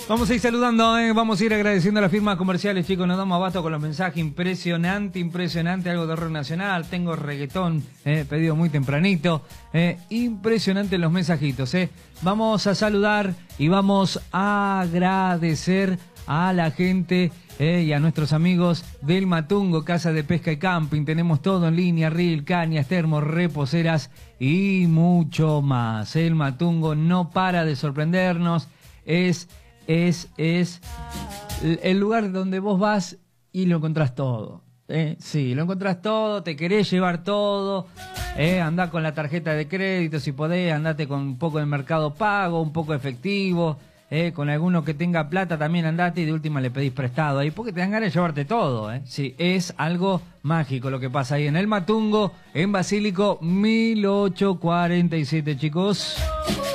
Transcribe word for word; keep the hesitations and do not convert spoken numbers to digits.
Vamos a ir saludando, ¿eh? Vamos a ir agradeciendo a las firmas comerciales, chicos. Nos damos abasto con los mensajes. Impresionante, impresionante. Algo de rock nacional. Tengo reggaetón, eh, pedido muy tempranito. Eh, impresionante los mensajitos. Eh. Vamos a saludar y vamos a agradecer a la gente eh, y a nuestros amigos del Matungo, Casa de Pesca y Camping. Tenemos todo en línea: reel, cañas, termos, reposeras y mucho más. El Matungo no para de sorprendernos. Es... Es, es el lugar donde vos vas y lo encontrás todo. ¿eh? Sí, lo encontrás todo, te querés llevar todo. ¿eh? Andá con la tarjeta de crédito si podés, andate con un poco de Mercado Pago, un poco de efectivo. ¿eh? Con alguno que tenga plata también andate y de última le pedís prestado ahí, porque te dan ganas de llevarte todo. ¿eh? Sí, es algo mágico lo que pasa ahí en el Matungo, en Basílico mil ochocientos cuarenta y siete, chicos.